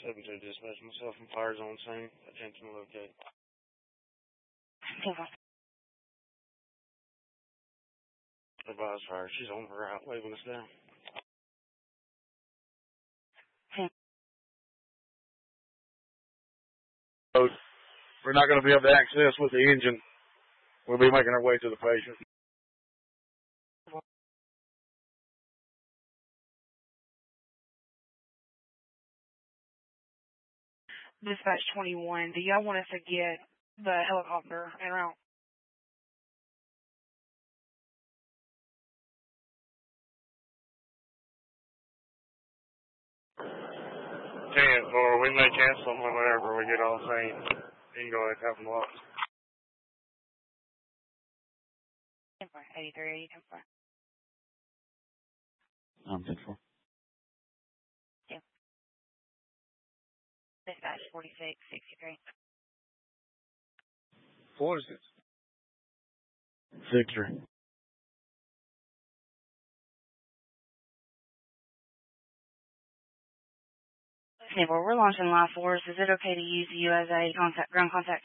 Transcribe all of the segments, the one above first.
7-2 dispatch, myself and fires on scene, attempting to locate. Advise fire, she's on her right, waving us down. So, we're not going to be able to access with the engine. We'll be making our way to the patient. Dispatch 21, do y'all want us to get the helicopter en route? 10-4, we may cancel them whenever we get on scene. You can go ahead and have them locked. 10-4, 83, 10-4. I'm 10-4. Yeah. Dispatch 46, 63. 46. 63. Yeah, well, we're launching live force. Is it okay to use you as a ground contact?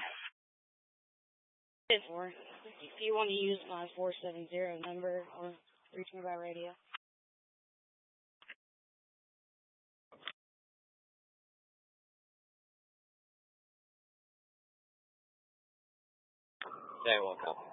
10-4. If you want to use my 470 number or reach me by radio. Day 1, copy.